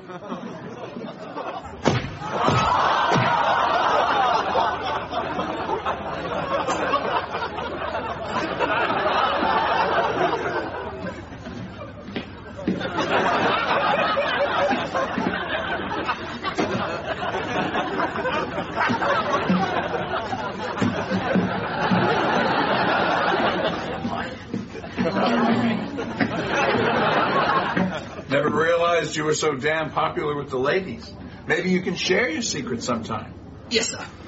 Never realized you were so damn popular with the ladies. Maybe you can share your secret sometime. Yes, sir.